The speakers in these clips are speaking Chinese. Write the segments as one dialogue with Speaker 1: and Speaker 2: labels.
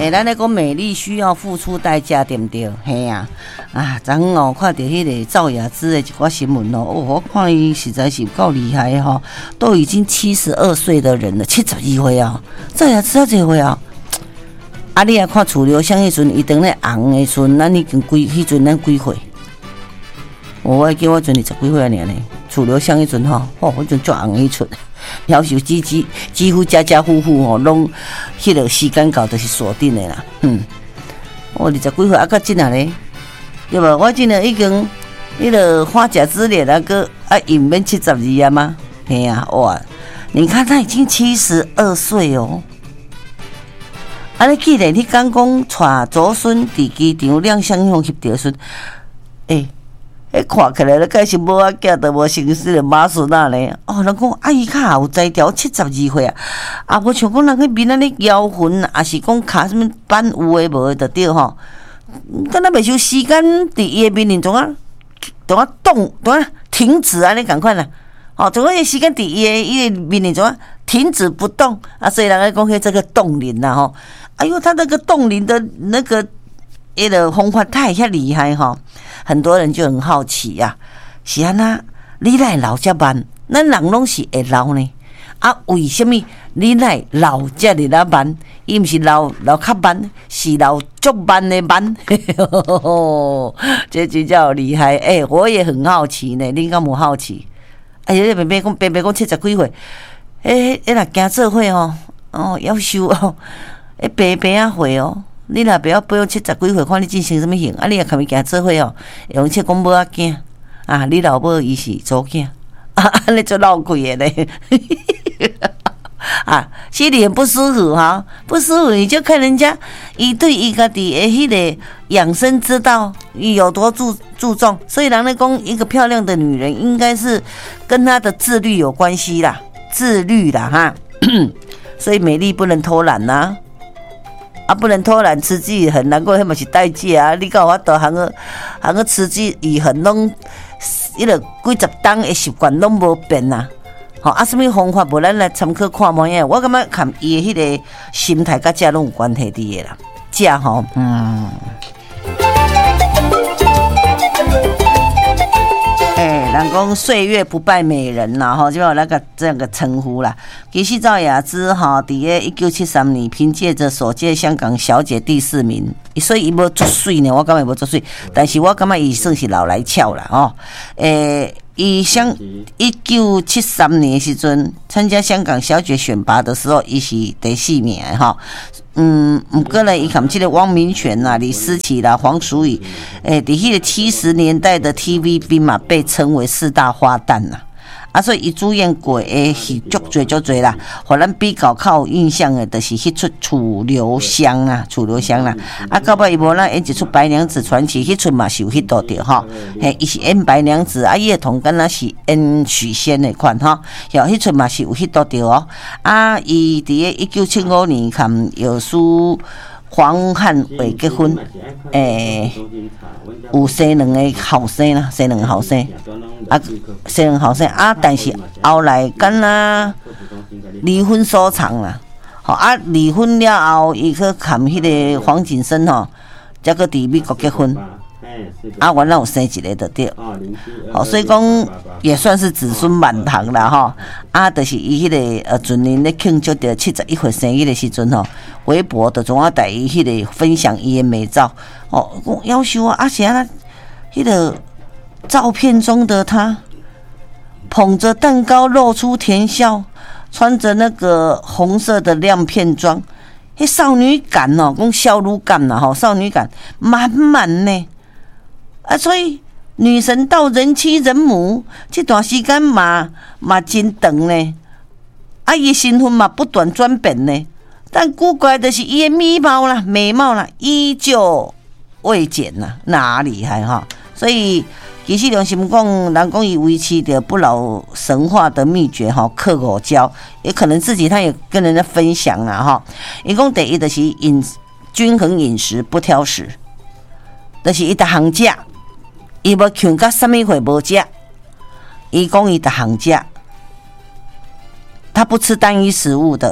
Speaker 1: 咱咧讲美丽需要付出代价，对不对？嘿呀，昨昏哦，看到迄个赵雅芝的一寡新闻哦，我看伊实在是够厉害哈，都已经72岁的人了，72岁啊，赵雅芝啊，这岁啊。你也看楚留香迄阵，伊当咧红的时阵，咱已经迄阵咱几岁？我还记我阵20几岁尔呢。楚留香迄阵吼，迄阵足红迄阵，夭寿几乎家家户户吼，拢迄个时间到就是锁定的啦。我20几岁啊，较真啊咧，对吧？我真的已经迄个花甲之恋那个隐免72啊吗？嘿呀，哇！你看他已经72岁哦。你既然你刚讲带祖孙伫机场亮相向翕着孙，看起来咧，该是无仔囝都无成事的马孙啊咧。人讲伊较有才调，72岁啊，无像讲人去面咧摇魂，也是讲卡什么板有诶无诶就对吼。敢若袂收时间伫伊诶面前中停止安尼共款啦。总个时间伫伊诶面前中停止不动所以人家讲迄这个冻龄啦吼。哎呦，他那个冻龄的那个方法太厉害哈，很多人就很好奇呀，是安那你来老遮慢，咱人拢是会老呢，为什么你来老遮尔那慢？伊毋是老较慢，是老足慢的慢，这就叫厉害。我也很好奇呢，你敢无好奇？你别讲70几岁，若惊做伙夭寿哦。白啊岁哦，你若不要70几岁，看你进行什么型你也看咪惊做伙哦，而且讲无仔囝你老母伊是祖囝安尼就闹鬼的咧心里很不舒服哈，不舒服你就看人家伊对伊家己的迄个养生之道有多注重，所以人咧讲一个漂亮的女人应该是跟她的自律有关系啦，自律啦哈所以美丽不能偷懒呐。不能偷懒持之以恒，难怪迄嘛是代价你讲我都行个持之以恒，拢几十档的习惯拢无变呐。什么方法无咱来参考看卖呀？我感觉看伊的迄个心态甲这拢有关系的啦。这人讲岁月不败美人啦，就有那个这样的称呼啦。其实赵雅芝伫1973年凭借着首届香港小姐第4名，所以伊无足水呢，我感觉无足水，但是我感觉伊算是老来俏啦伊1973年的时阵参加香港小姐选拔的时候，伊是第4名不过呢，伊含这个汪明荃啦、李思琪啦、黄淑仪，伫迄个70年代的 TVB 嘛，被称为4大花旦啦。所以伊主演过的戏足多啦，互咱比较有印象的，就是迄出楚留香啦。到尾伊无咱演一出《白娘子传奇》，迄出嘛是有迄度着吼。伊是演白娘子，伊的同敢若是演许仙的款吼。迄出嘛是有迄度着哦。伊伫1975年含有书黄汉伟结婚，有生两个后生啦，生两个后生，但是后来敢若离婚收场啦，离婚了后，伊去含迄个黄景生才去伫美国结婚，原来有生一个就对，所以讲也算是子孙满堂啦就是伊迄个准年咧庆祝着71岁生日的时阵微博就总带伊迄个分享伊的美照夭寿是安迄个照片中的他捧着蛋糕露出甜笑，穿着那个红色的亮片装，迄少女感讲少女感啦少女感满满呢所以女神到人妻人母这段时间嘛真长呢伊的身份嘛不断转变呢，但古怪的是伊的美貌啦依旧未减啦，哪厉害所以其实良心讲，人讲伊维持着不老神话的秘诀克果胶，也可能自己他也跟人家分享啦伊讲第一就是均衡饮食不挑食，就是伊逐项食，伊无穷到什么会无食，伊讲伊逐项食，他不吃单一食物的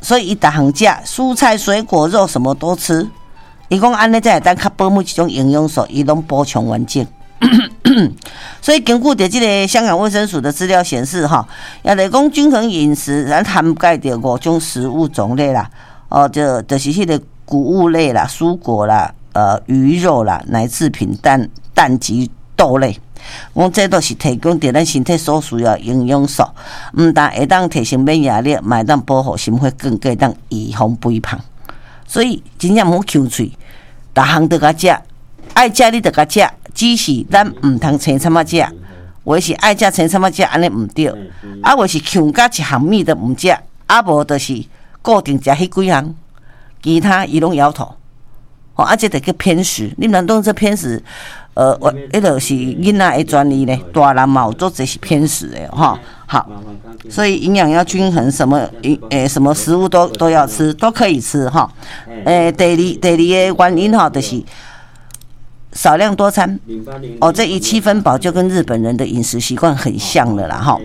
Speaker 1: 所以伊逐项食蔬菜、水果、肉什么都吃。伊讲安尼才会当较保护这种营养素，伊拢补充完整。所以根据着这个香港卫生署的资料显示，也来讲均衡饮食，咱涵盖着5种食物种类啦，就是迄个谷物类啦、蔬果啦、鱼肉啦、奶制品、蛋及豆类。我这都是提供着咱身体所需要营养素，毋但会当提升免疫力，嘛会当保护心血管，更会当预防肥胖。所以真正毋好抠喙，逐项都甲食，爱食你就甲食。只是咱毋通青参仔食，或是爱食青参仔食，安尼毋对。啊，或是强甲一项物都毋食，啊无就是固定食迄几项，其他伊拢摇头。这就叫偏食。你们当这偏食，迄个是囡仔的专利呢，大人嘛有做这是偏食的好，所以营养要均衡，什么食物都要吃，都可以吃第二个原因就是少量多餐。这以7分饱就跟日本人的饮食习惯很像了啦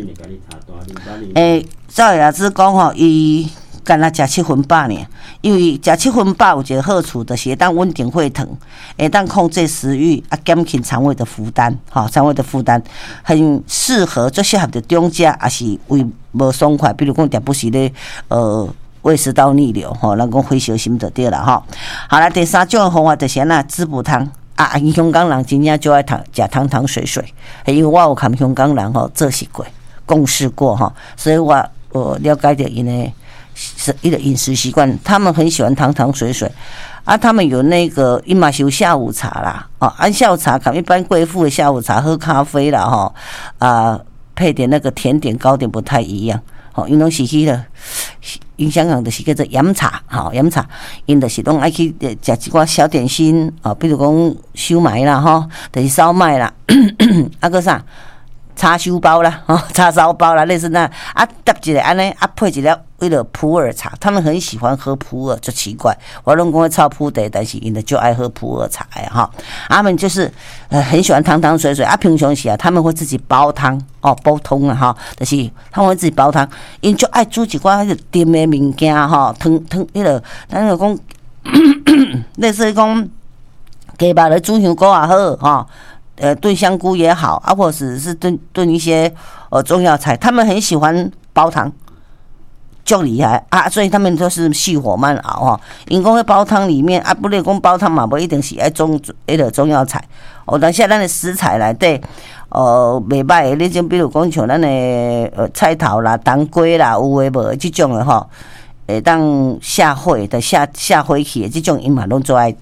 Speaker 1: 赵雅芝讲伊干那食7分饱呢，因为食7分饱有一个好处，就是会当稳定血糖，会当控制食欲，减轻肠胃的负担，肠胃的负担很适合，最适合的中食，也是胃无爽快，比如讲定不时咧胃食道逆流，咱讲火烧心就对了好啦，第3种的方法就是那滋补汤。香港人真正就爱食汤水水，因为我有看香港人做事过，共事过所以我了解到因的一个饮食习惯，他们很喜欢汤水水他们有那个伊嘛是有下午茶啦按下午茶看一般贵妇的下午茶喝咖啡啦配点那个甜点糕点不太一样因拢是迄个因香港就是叫做饮茶饮茶因就是拢爱去食一寡小点心比如讲烧麦啦就是烧麦啦个啥叉烧包啦叉烧包啦，类似那搭一个安尼配一粒为了普洱茶，他们很喜欢喝普洱，就奇怪，我拢讲炒普茶，但是因的就爱喝普洱茶他们就是很喜欢汤水水平常时他们会自己煲汤煲汤就是他们会自己煲汤，因就爱煮一寡迄个甜的物件汤迄个，咱就讲类似讲鸡肉咧煮香菇也好炖香菇也好或者是炖一些中药材，他们很喜欢煲汤，就厉害所以他们都是细火慢熬因讲煲汤里面不是讲煲汤嘛，不一定是爱中药材但是咱的食材内底袂歹的那种，比如讲像咱的菜头啦、当归啦，有诶无这种的会当下火的下火气的这种，因嘛拢做爱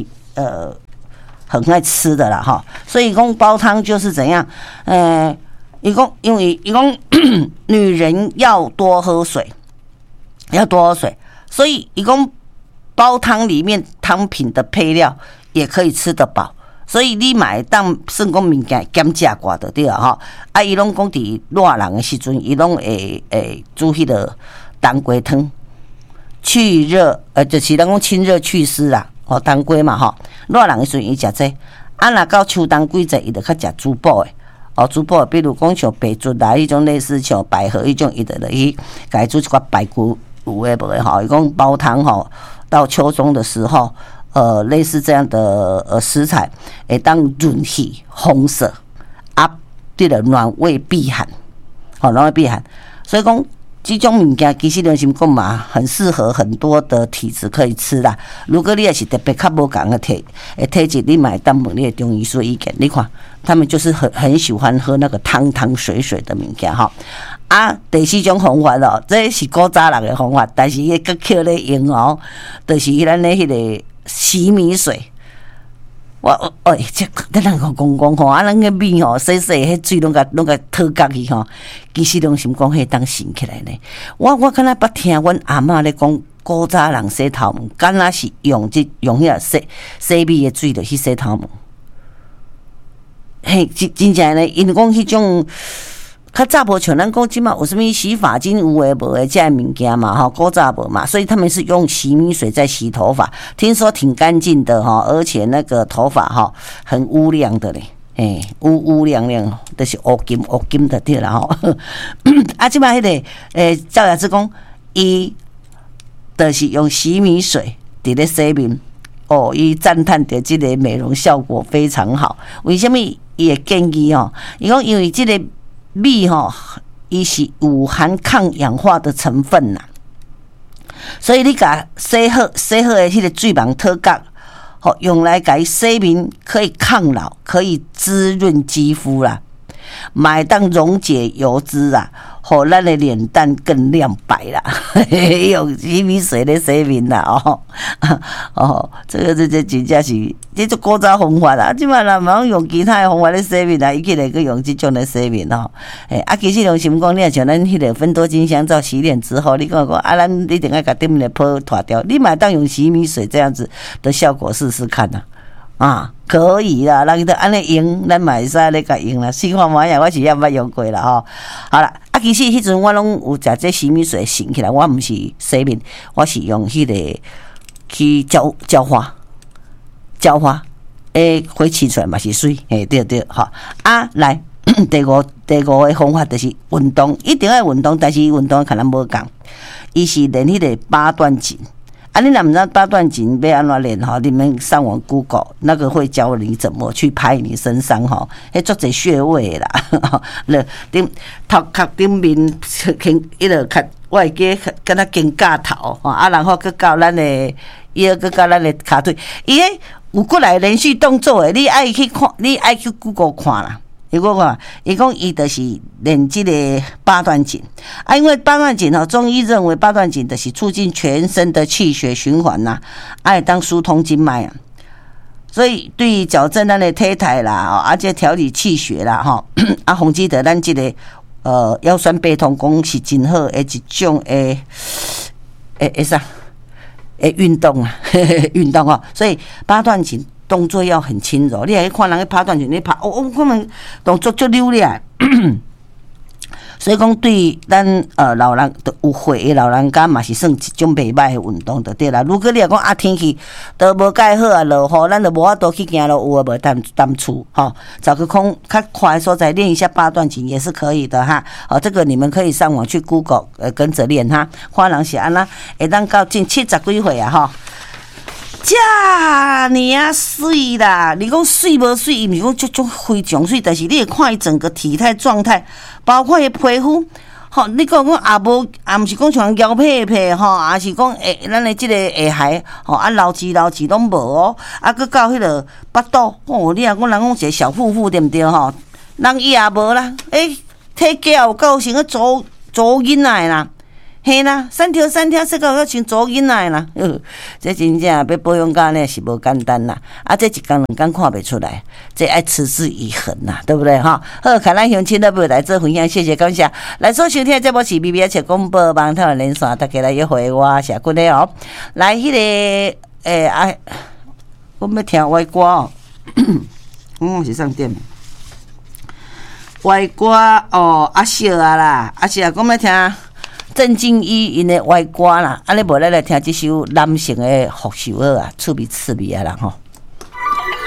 Speaker 1: 很爱吃的啦所以讲煲汤就是怎样因为女人要多喝水，所以讲煲汤里面汤品的配料也可以吃得饱，所以你买当算讲物件减食寡就对了伊拢讲伫热人的时阵，伊拢会煮迄个当归汤去热就是咱讲清热祛湿啦当归嘛热人的时阵伊食这若到秋冬季节伊就较食滋补的滋补比如讲像白术啦，迄种类似像百合迄种，伊就去家煮一寡白骨有诶无诶伊讲煲汤到秋冬的时候类似这样的食材会当润气红色对了，暖胃避寒暖胃避寒，所以讲这种物件其实良心讲嘛，很适合很多的体质可以吃啦。如果你也是特别较无共的体质，你买当问你的中医师意见，你看他们就是很喜欢喝那个汤水水的物件第4种方法这是古早人的方法，但是伊个捡咧用就是咱的迄个洗米水。咱人讲咱个米洗迄水拢甲讨角去其实良心讲，迄当醒起来呢。我敢若捌听阮阿嬷咧讲，古早人洗头毛，敢若是用迄个洗米的水就去洗头毛。真正呢，因讲迄种。较早无像咱讲即马有啥物洗发精有诶无诶这样物件嘛古早无嘛，所以他们是用洗米水在洗头发，听说挺干净的而且那个头发很乌亮的嘞，乌亮亮，就是乌金的对啦即马迄个赵雅芝讲伊就是用洗米水伫咧洗面。哦，伊赞叹着即个美容效果非常好。为什么伊会建议哦？伊讲因为即个米吼，伊是有含抗氧化的成分呐，所以你甲洗好的迄个水网脱角，吼，用来甲伊洗面可以抗老，可以滋润肌肤啦，买当溶解油脂啊，互咱的脸蛋更亮白啦。用洗米水咧洗面啦，这真正是这做古早方法啦。即摆人茫用其他的方法咧洗面啦，伊起来去用即种咧洗面吼。其实用心讲，你若像咱迄个芬多精香皂洗脸之后，你讲咱一定要甲顶面的泡脱掉，你买当用洗米水这样子的效果试试看呐。可以啦，人都安尼用，咱嘛会使咧甲用啦。四看买呀，我是也捌用过啦吼。好啦，其实迄阵我拢有食这洗米水醒起来，我毋是洗面，我是用迄个去浇花，花起出来嘛是水，对，吼。来第五个方法就是运动，一定要运动，但是运动可能无共，伊是练迄个八段锦。你若不知道八段锦要安怎练哈？你们上网 Google 那个会教你怎么去拍你身上哈，迄足侪穴位啦，顶头壳顶面迄个较，我会记敢若肩胛头然后佮到咱的腰，佮到咱的骹腿，伊迄有过来连续动作的，你爱去看，你爱去 Google 看啦。伊讲伊就是练这个八段锦因为八段锦中医认为八段锦就是促进全身的气血循环呐，会当疏通经脉所以对于矫正咱的体态啦，且调理气血啦，防止得咱这个腰酸背痛，讲是真好的一种运动运动所以八段锦。动作要很轻柔，你还看人去拍段锦，你拍看人动作足溜咧。所以讲，对咱老人有岁的老人家嘛是算一种袂歹的运动就对啦。如果你若讲天气都无介好落雨，咱就无法度去行路，有无淡厝找个空较快的所在练一下八段锦也是可以的哈。这个你们可以上网去 Google 跟着练哈。看人是安那会当到近70几岁啊遮尔水啦！你讲水无水，伊毋是讲种非常水，但是你会看伊整个体态状态，包括伊皮肤，你讲也毋是讲像腰皮也是讲咱的即个下骸，老肌拢无佮到迄个腹肚，你若讲人讲一个小腹腹对毋对人伊也无啦，体格有够像个做囡仔啦。嘿啦，三条说到要像做囡仔啦，这真正要保养到呢是无简单啦。这一天两天看不出来，这爱持之以恒啦，对不对好，看咱乡亲都不来做分享，谢谢感谢。来所收听的节目是 BBS 切广播网台连线，大家来约会我谢君的来迄个我要听歪歌是上点。歪歌阿小啦，阿小讲要听。郑敬一因的歪歌啦，安尼无咱来听这首男性的福寿歌啊，趣味啦吼。